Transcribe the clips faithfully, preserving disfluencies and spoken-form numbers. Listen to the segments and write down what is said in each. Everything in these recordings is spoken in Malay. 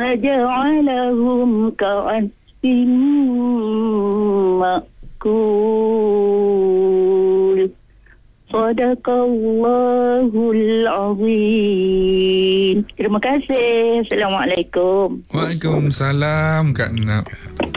فجعلهم كعصف مأكول. Sadaqallahul azim. Terima kasih. Assalamualaikum. Waalaikumsalam Kak Nap.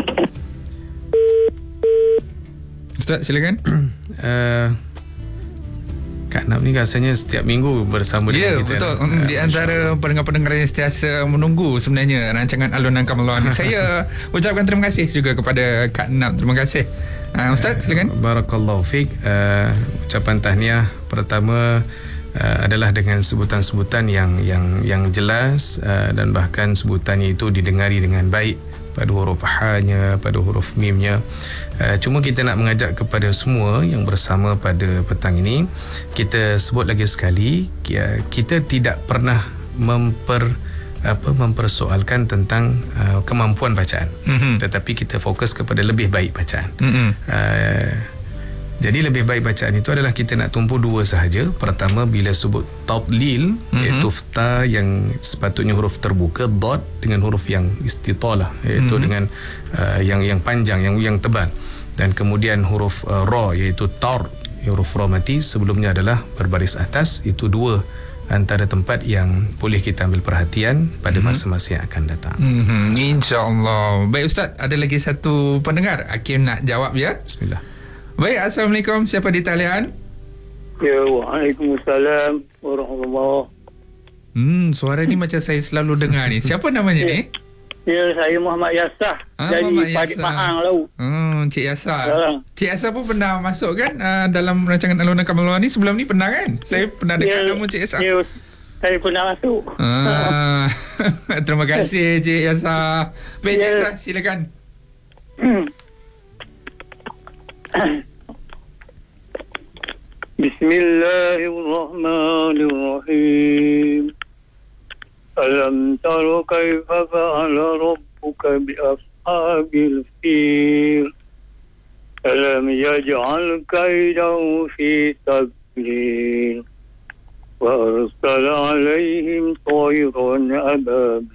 Ustaz silakan. uh, Kak Nap ni rasanya setiap minggu bersama yeah, dengan kita. Ya, betul. Uh, Di antara pendengar-pendengar yang sentiasa menunggu sebenarnya rancangan Alunan Kamaluan ni. Saya ucapkan terima kasih juga kepada Kak Nap. Terima kasih. Uh, Ustaz silakan. Uh, Barakallahu fiik. Uh, ucapan tahniah pertama uh, adalah dengan sebutan-sebutan yang yang yang jelas uh, dan bahkan sebutannya itu didengari dengan baik pada huruf ha-nya, pada huruf mim-nya. Uh, cuma kita nak mengajak kepada semua yang bersama pada petang ini, kita sebut lagi sekali, kita tidak pernah memper apa mempersoalkan tentang uh, kemampuan bacaan, mm-hmm. tetapi kita fokus kepada lebih baik bacaan. Mm-hmm. Uh, jadi lebih baik bacaan itu adalah kita nak tumpu dua sahaja. Pertama, bila sebut tadlil, mm-hmm. iaitu ta yang sepatutnya huruf terbuka, dot dengan huruf yang istitalah, iaitu mm-hmm. dengan uh, yang yang panjang, yang yang tebal, dan kemudian huruf uh, ra iaitu tar, huruf ra mati sebelumnya adalah berbaris atas. Itu dua antara tempat yang boleh kita ambil perhatian pada masa-masa yang akan datang. Mm-hmm. InsyaAllah. Baik Ustaz, ada lagi satu pendengar Hakim nak jawab ya. Bismillah. Baik, Assalamualaikum. Siapa di talian? Ya, Waalaikumsalam warahmatullahi. Hmm, suara ni macam saya selalu dengar ni. Siapa namanya ni? Ya, saya Muhammad Yassah ah, dari Muhammad Padik Yassah. Maang lau. Hmm, Cik Yassah. Ya. Cik Yassah pun pernah masuk kan uh, dalam rancangan Alunan Kamaluan ni sebelum ni, pernah kan? Saya pernah dengar ya, nama Cik Yassah. Ya, saya pernah masuk. Ah, terima kasih Cik Yassah. Baik, Cik Yassah, silakan. Bismillahirrahmanirrahim. Alam tara kaifa fa'ala rabbuka bi ashabil fil. Alam yaj'al kaidahu fi tadlil. Wa arsala 'alayhim tayran ababil.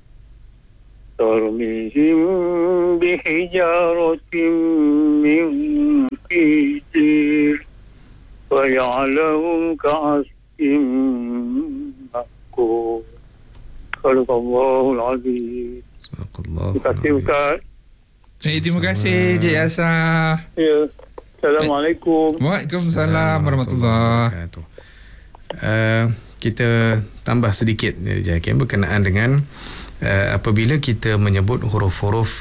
Tarmihim bihijaratin min sijil. Wa ya'lahum ka'asfin ma'kul. Sadaqallahul azim. Terima kasih Ustaz. Eh, terima kasih Cik Yassah. Ya. Assalamualaikum. Waalaikumsalam warahmatullahi wabarakatuh. Uh, kita tambah sedikit je berkenaan dengan uh, apabila kita menyebut huruf-huruf